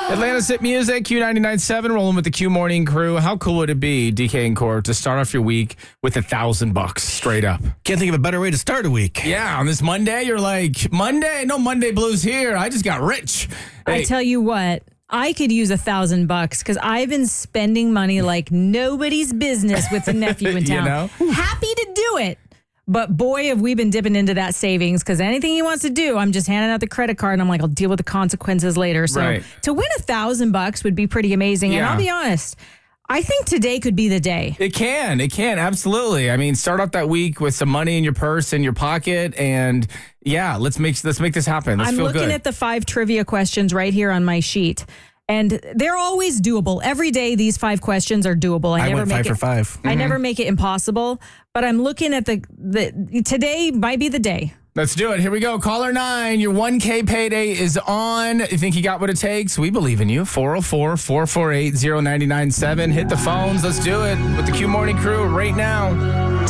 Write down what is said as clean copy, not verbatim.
Atlanta's Hit Music, Q99.7, rolling with the Q Morning Crew. How cool would it be, DK and Core, to start off your week with $1,000 straight up? Can't think of a better way to start a week. Yeah, on this Monday, you're like, Monday? No Monday blues here. I just got rich. I tell you what, I could use $1,000 because I've been spending money like nobody's business with the nephew in town. Happy to do it. But boy, have we been dipping into that savings because anything he wants to do, I'm just handing out the credit card and I'm like, I'll deal with the consequences later. So to win $1,000 would be pretty amazing. And I'll be honest, I think today could be the day. It can, absolutely. I mean, start off that week with some money in your purse, in your pocket, and let's make this happen. Let's I'm feel looking good. at the 5 trivia questions right here on my sheet. And they're always doable. Every day, these 5 questions are doable. I went 5 for 5. I never make it impossible, but I'm looking at the today might be the day. Let's do it. Here we go. Caller 9, your 1K payday is on. You think you got what it takes? We believe in you. 404-448-0997. Hit the phones. Let's do it with the Q Morning Crew right now.